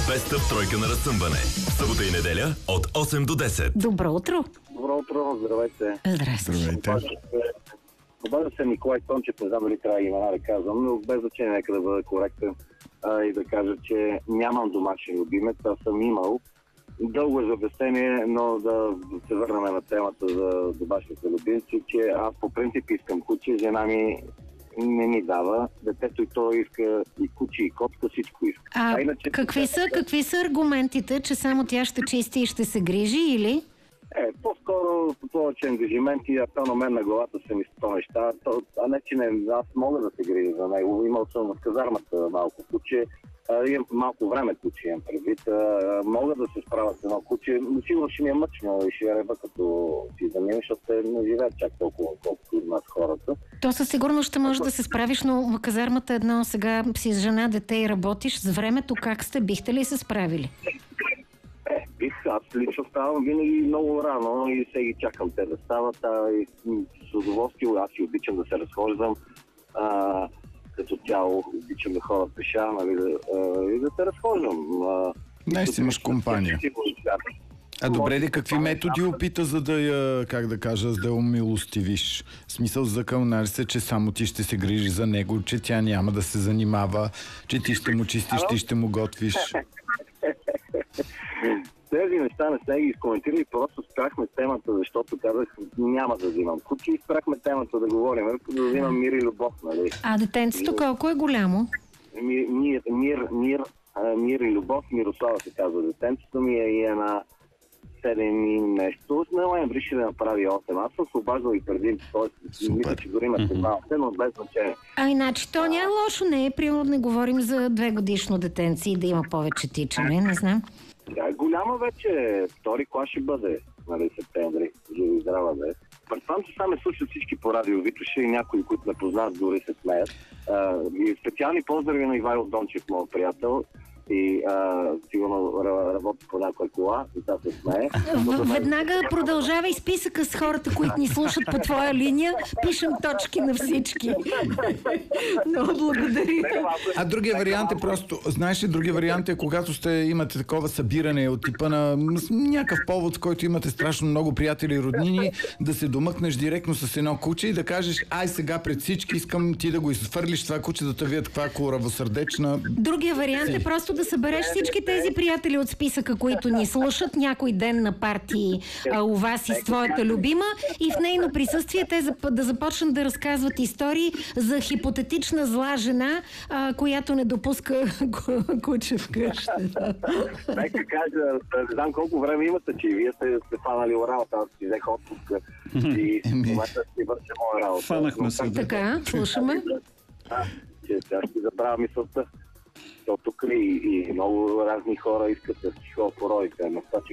Беста в тройка на разсъмване. Събота и неделя от 8 до 10. Добро утро. Добро утро, здравейте. Здравейте. Обажда се Николай Тончев, не знам дали трябва имена да казвам, но без значение нека да бъда коректен и да кажа, че нямам домашен любимец, аз съм имал. Дълго е за обяснение, но да се върнем на темата за домашните любимци, че аз по принцип искам куче, жена ми не ми дава. Детето и то иска и куче, и котка, всичко иска. Иначе, какви са аргументите, че само тя ще чисти и ще се грижи, или? По-скоро повече ангажименти, а на мен на главата са ми 100 неща, а не, че аз мога да се грижа за него. Имал съм в казармата малко куче, имам малко време куче, имам предвид. Мога да се справя с едно куче, но сигурно ще ми е мъчно и ще реба като си заминем, защото те не живеят чак толкова, колкото от нас хората. То със сигурност ще можеш да се справиш, но в казармата едно сега си с жена, дете и работиш. С времето как сте? Бихте ли се справили? Аз лично ставам винаги много рано и сега ги чакам те да стават. И с удоволствие аз си обичам да се разхождам. Като тяло обичам да ходя пеша, нали, и да се разхождам. Не си имаш компания. Добре ли, какви методи опита, за да я, за да я умилостивиш? В смисъл, закълнали се, че само ти ще се грижи за него, че тя няма да се занимава, че ти ще му чистиш, ти ще му готвиш. Тези неща не сте ги изкоментирали, просто спряхме темата, защото казах, няма да взимам куче и спряхме темата да говорим, да взимам мир и любов, нали? Детенцето колко е голямо? Мир и любов, Мирослава се казва детенцето ми и е на 7 и нещо. С ноември ще да направи 8. Аз съм се обаждал и преди, т.е. мисля, че дори имате 2, но без значение. Иначе то няма лошо, примерно не говорим за 2-годишно детенце и да има повече тичане, не знам. Да, голяма вече, втори клас ще бъде, нали, септември, живо и здрава да е. Предполагам, че саме слушат всички по радио Витоше и някои, които ме познават, дори се смеят. И специални поздрави на Ивайло Дончев, моят приятел, и сигурно работи по някоя кола, и това се смее. Веднага продължавай списъка с хората, които ни слушат по твоя линия. Пишем точки на всички. Много благодаря. Другия вариант е просто, знаеш ли, другия вариант е когато имате такова събиране от типа на някакъв повод, с който имате страшно много приятели и роднини, да се домъкнеш директно с едно куче и да кажеш, сега пред всички искам ти да го изфърлиш това куче, да те видят каква коравосърдечна. Другия вариант е просто да събереш всички тези приятели от списъка, които ни слушат някой ден на партии у вас и с твоята любима, и в нейно присъствие те да започнат да разказват истории за хипотетична зла жена, която не допуска куче в къща. Нека кажа, не знам колко време имате, че и вие сте фанали работа, аз си взех отпуск и в момента си върша моя работа. Фанахме се. Така, слушаме. Че сега ще забравя мисълта. Тук и много разни хора искат да си ходят по родите.